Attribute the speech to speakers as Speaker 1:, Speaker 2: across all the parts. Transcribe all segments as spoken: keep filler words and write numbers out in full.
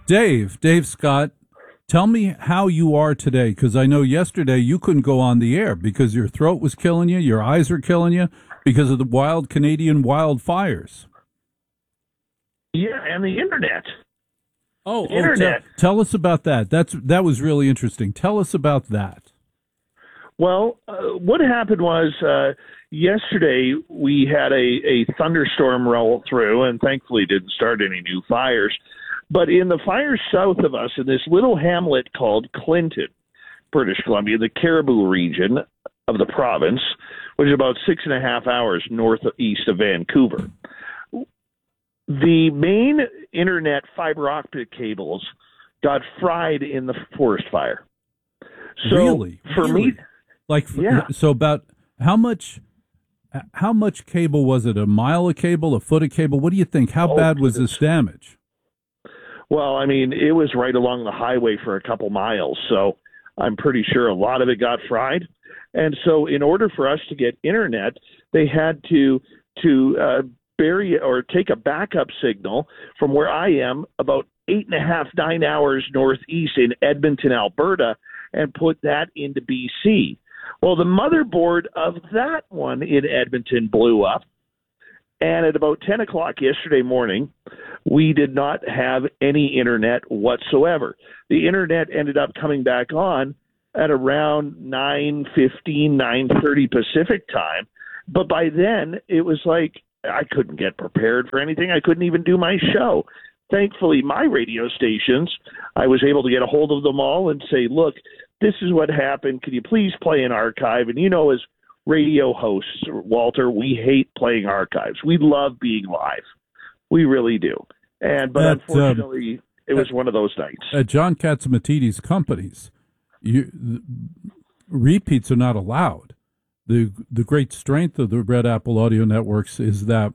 Speaker 1: Dave, Dave Scott, tell me how you are today, because I know yesterday you couldn't go on the air because your throat was killing you, your eyes are killing you because of the wild Canadian wildfires.
Speaker 2: Yeah, and the internet.
Speaker 1: Oh,
Speaker 2: the
Speaker 1: oh
Speaker 2: internet.
Speaker 1: Tell, tell us about that. That's that was really interesting. Tell us about that.
Speaker 2: Well, uh, what happened was uh, yesterday we had a, a thunderstorm roll through, and thankfully didn't start any new fires. But in the fires south of us, in this little hamlet called Clinton, British Columbia, the Caribou region of the province, which is about six and a half hours northeast of Vancouver, the main internet fiber optic cables got fried in the forest fire. So
Speaker 1: really?
Speaker 2: For
Speaker 1: really?
Speaker 2: me,
Speaker 1: like for,
Speaker 2: yeah.
Speaker 1: So about how much? How much cable was it? A mile of cable? A foot of cable? What do you think? How
Speaker 2: oh,
Speaker 1: bad was
Speaker 2: goodness.
Speaker 1: this damage?
Speaker 2: Well, I mean, it was right along the highway for a couple miles, so I'm pretty sure a lot of it got fried. And so in order for us to get internet, they had to to uh, bury or take a backup signal from where I am about eight and a half, nine hours northeast in Edmonton, Alberta, and put that into B C. Well, the motherboard of that one in Edmonton blew up. And at about ten o'clock yesterday morning, we did not have any internet whatsoever. The internet ended up coming back on at around nine fifteen, nine thirty Pacific time. But by then, it was like I couldn't get prepared for anything. I couldn't even do my show. Thankfully, my radio stations, I was able to get a hold of them all and say, look, this is what happened. Could you please play an archive? And you know, as radio hosts, Walter, we hate playing archives. We love being live. We really do. And but
Speaker 1: At,
Speaker 2: unfortunately,
Speaker 1: um,
Speaker 2: it was
Speaker 1: at,
Speaker 2: one of those nights.
Speaker 1: At John Catsimatidis companies, you, repeats are not allowed. The the great strength of the Red Apple Audio Networks is that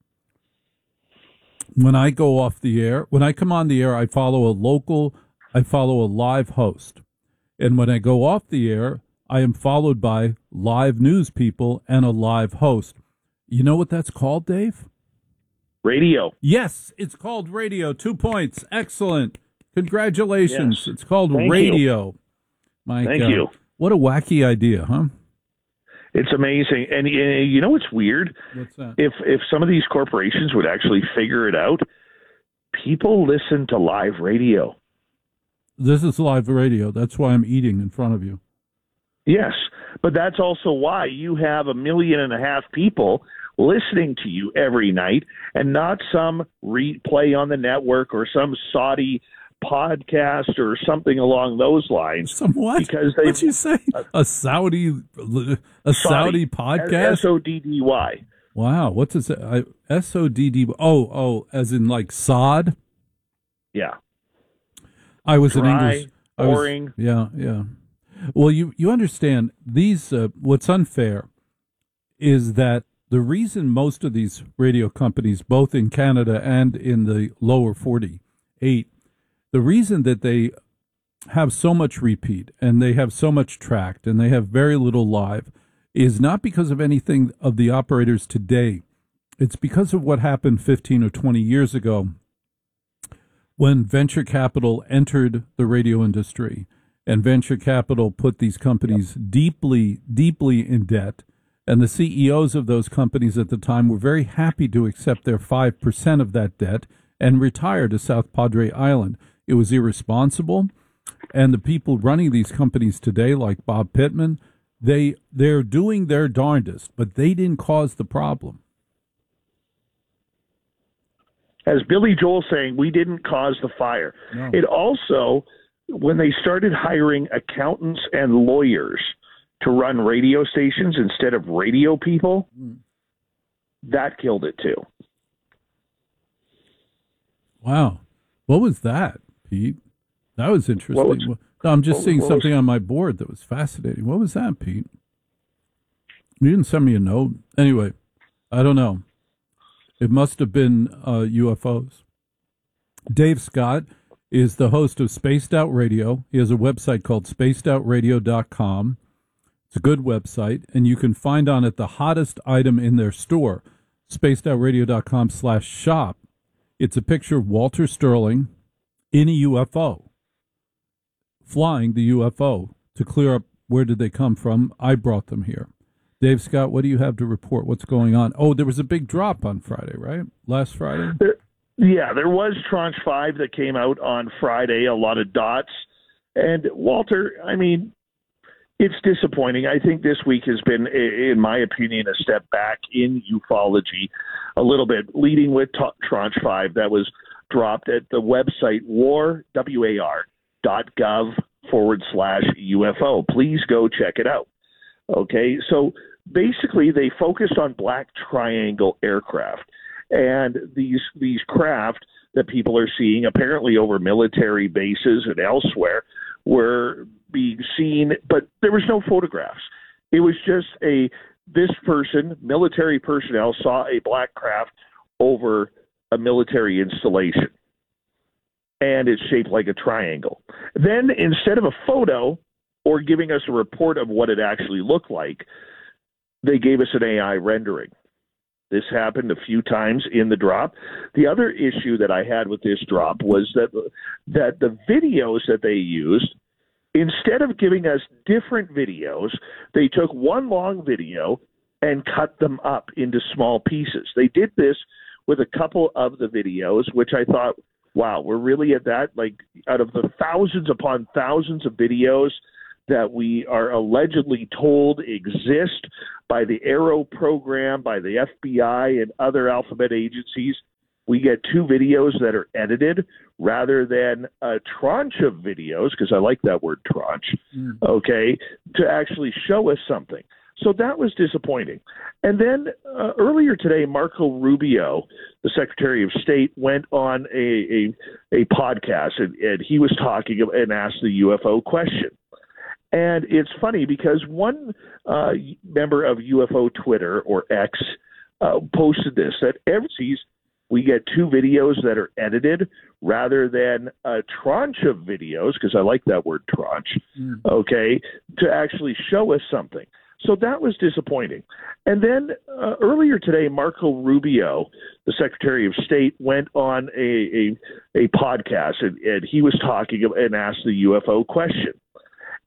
Speaker 1: when I go off the air, when I come on the air, I follow a local, I follow a live host. And when I go off the air, I am followed by live news people and a live host. You know what that's called, Dave?
Speaker 2: Radio.
Speaker 1: Yes, it's called radio. Two points. Excellent. Congratulations.
Speaker 2: Yes.
Speaker 1: It's called
Speaker 2: Thank
Speaker 1: radio.
Speaker 2: You.
Speaker 1: My
Speaker 2: Thank
Speaker 1: God.
Speaker 2: you.
Speaker 1: What a wacky idea, huh?
Speaker 2: It's amazing. And uh, you know what's weird?
Speaker 1: What's that?
Speaker 2: If if some of these corporations would actually figure it out, people listen to live radio.
Speaker 1: This is live radio. That's why I'm eating in front of you.
Speaker 2: Yes, but that's also why you have a million and a half people listening to you every night and not some replay on the network or some Saudi podcast or something along those lines.
Speaker 1: Some what?
Speaker 2: Because they,
Speaker 1: What'd you say?
Speaker 2: Uh,
Speaker 1: a Saudi a Saudi, Saudi podcast?
Speaker 2: S O D D Y.
Speaker 1: Wow. What's it? I, S O D D Y. Oh, oh, as in like sod?
Speaker 2: Yeah.
Speaker 1: I was
Speaker 2: Dry,
Speaker 1: an English. I was,
Speaker 2: boring.
Speaker 1: Yeah, yeah. Well, you, you understand, these. Uh, what's unfair is that the reason most of these radio companies, both in Canada and in the lower forty-eight, the reason that they have so much repeat and they have so much tracked and they have very little live is not because of anything of the operators today. It's because of what happened fifteen or twenty years ago when venture capital entered the radio industry. And venture capital put these companies yep. deeply, deeply in debt. And the C E Os of those companies at the time were very happy to accept their five percent of that debt and retire to South Padre Island. It was irresponsible. And the people running these companies today, like Bob Pittman, they, they're doing their darndest, but they didn't cause the problem.
Speaker 2: As Billy Joel saying, we didn't cause the fire.
Speaker 1: No.
Speaker 2: It also... when they started hiring accountants and lawyers to run radio stations instead of radio people, mm. that killed it too.
Speaker 1: Wow. What was that, Pete? That was interesting. Was, no, I'm just what, seeing what something was, on my board that was fascinating. What was that, Pete? You didn't send me a note. Anyway, I don't know. It must have been uh, U F Os. Dave Scott is the host of Spaced Out Radio. He has a website called spaced out radio dot com. It's a good website, and you can find on it the hottest item in their store, spaced out radio dot com slash shop. It's a picture of Walter Sterling in a U F O, flying the U F O to clear up where did they come from. I brought them here. Dave Scott, what do you have to report? What's going on? Oh, there was a big drop on Friday, right? Last Friday?
Speaker 2: There, yeah, there was Tranche five that came out on Friday, a lot of dots. And, Walter, I mean, it's disappointing. I think this week has been, in my opinion, a step back in ufology a little bit, leading with t- Tranche five that was dropped at the website war, W A R, dot gov forward slash U F O. Please go check it out. Okay, so basically they focused on black triangle aircraft, and these these craft that people are seeing apparently over military bases and elsewhere were being seen, but there was no photographs. It was just a this person, military personnel, saw a black craft over a military installation, and it's shaped like a triangle. Then instead of a photo or giving us a report of what it actually looked like, they gave us an A I rendering. This happened a few times in the drop. The other issue that I had with this drop was that that the videos that they used, instead of giving us different videos, they took one long video and cut them up into small pieces. They did this with a couple of the videos, which I thought, wow, we're really at that? Like, out of the thousands upon thousands of videos that we are allegedly told exist by the AARO program, by the F B I and other alphabet agencies, we get two videos that are edited rather than a tranche of videos, because I like that word tranche, mm. okay, to actually show us something. So that was disappointing. And then uh, earlier today, Marco Rubio, the Secretary of State, went on a, a, a podcast, and, and he was talking and asked the U F O question. And it's funny because one uh, member of U F O Twitter, or X, uh, posted this, that every season we get two videos that are edited rather than a tranche of videos, because I like that word tranche, mm. okay, to actually show us something. So that was disappointing. And then uh, earlier today, Marco Rubio, the Secretary of State, went on a, a, a podcast, and, and he was talking and asked the U F O question.